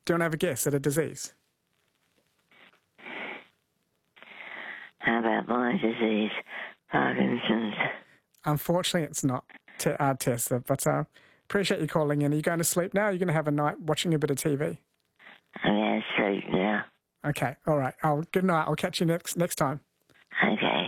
Do you want to have a guess at a disease? How about my disease? Parkinson's. Unfortunately, it's not Tessa, but appreciate you calling in. Are you going to sleep now? Are you going to have a night watching a bit of TV? I'm going to sleep now. Okay, all right. Good night. I'll catch you next time. Okay.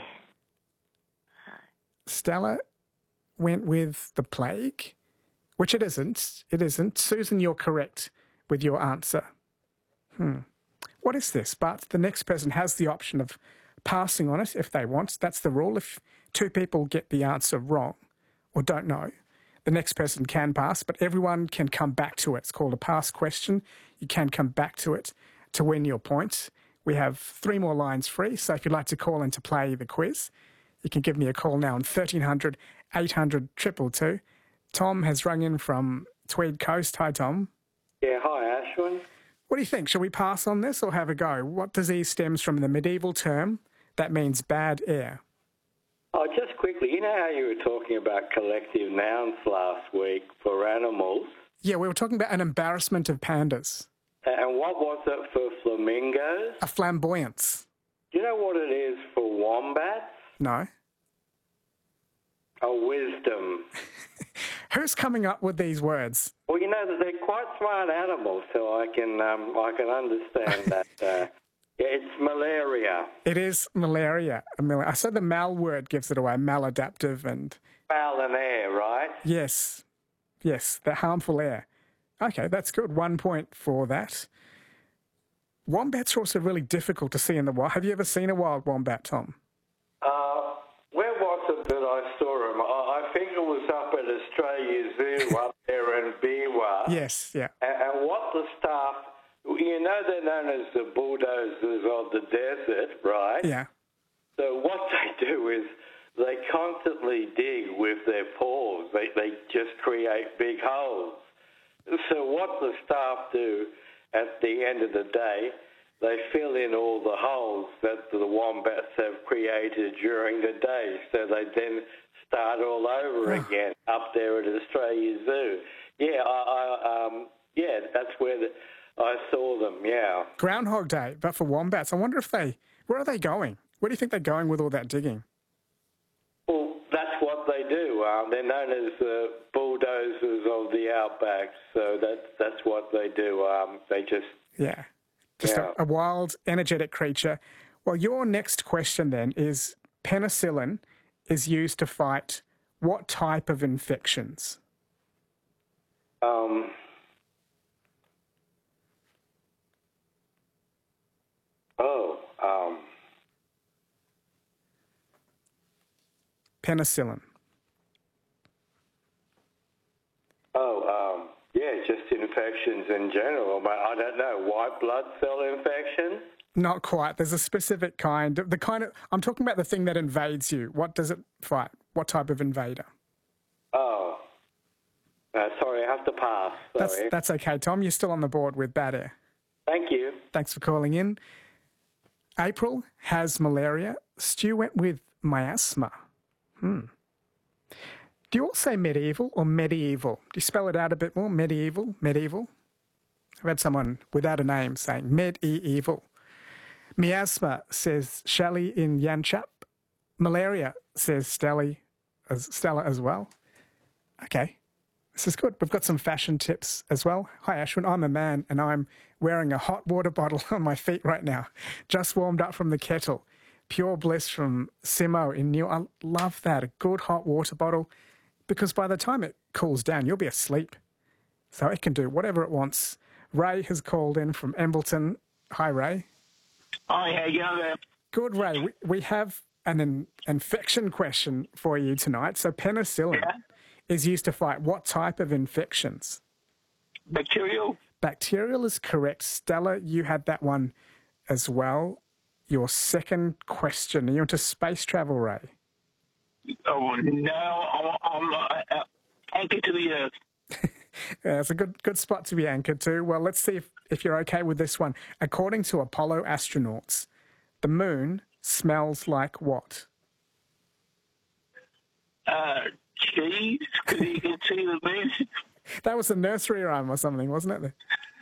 Stella went with the plague, which it isn't. It isn't. Susan, you're correct with your answer. What is this? But the next person has the option of passing on it if they want. That's the rule. If two people get the answer wrong or don't know, the next person can pass, but everyone can come back to it. It's called a pass question. You can come back to it to win your points. We have 3 more lines free, so if you'd like to call in to play the quiz, you can give me a call now on 1300 800 222. Tom has rung in from Tweed Coast. Hi, Tom. Yeah, hi, Ashwin. What do you think? Shall we pass on this or have a go? What disease stems from the medieval term that means bad air? Oh, just quickly, you know how you were talking about collective nouns last week for animals? Yeah, we were talking about an embarrassment of pandas. And what was it for flamingos? A flamboyance. Do you know what it is for wombats? No. A wisdom. Who's coming up with these words? Well, you know, they're quite smart animals, so I can understand that. Yeah, it's malaria. It is malaria. I said the mal word gives it away, maladaptive and... Foul and air, right? Yes, the harmful air. Okay, that's good. 1 point for that. Wombats are also really difficult to see in the wild. Have you ever seen a wild wombat, Tom? Where was it that I saw him? I think it was up at Australia Zoo up there in Biwa. Yes, yeah. And what the staff, you know, they're known as the bulldozers of the desert, right? Yeah. So what they do is they constantly dig with their paws. They just create big holes. So what the staff do at the end of the day, they fill in all the holes that the wombats have created during the day. So they then start all over again up there at Australia Zoo. Yeah, yeah, that's where I saw them, yeah. Groundhog Day, but for wombats. I wonder where are they going? Where do you think they're going with all that digging? Well, that's what they do. They're known as the bulldozers of the outback, so that's what they do. They just... Yeah. Just a wild, energetic creature. Well, your next question then is penicillin is used to fight what type of infections? Penicillin. Yeah, just infections in general, but I don't know, white blood cell infection? Not quite. There's a specific kind. I'm talking about the thing that invades you. What does it fight? What type of invader? Oh. Sorry, I have to pass. Sorry. That's okay, Tom. You're still on the board with bad air. Thank you. Thanks for calling in. April has malaria. Stu went with miasma. Do you all say medieval or medieval? Do you spell it out a bit more? Medieval? I've had someone without a name saying medieval. Miasma, says Shelley in Yanchap. Malaria, says Stella as well. Okay, this is good. We've got some fashion tips as well. Hi, Ashwin. I'm a man and I'm wearing a hot water bottle on my feet right now. Just warmed up from the kettle. Pure bliss from Simo in New... I love that, a good hot water bottle, because by the time it cools down, you'll be asleep. So it can do whatever it wants. Ray has called in from Embleton. Hi, Ray. Hi, how you going there? Good, Ray. We have an infection question for you tonight. So penicillin is used to fight what type of infections? Bacterial. Bacterial is correct. Stella, you had that one as well. Your second question. Are you into space travel, Ray? Oh, no, I'm anchored to the earth. Yeah, it's a good spot to be anchored to. Well, let's see if you're okay with this one. According to Apollo astronauts, the moon smells like what? Cheese, because you can see the moon. That was a nursery rhyme or something, wasn't it?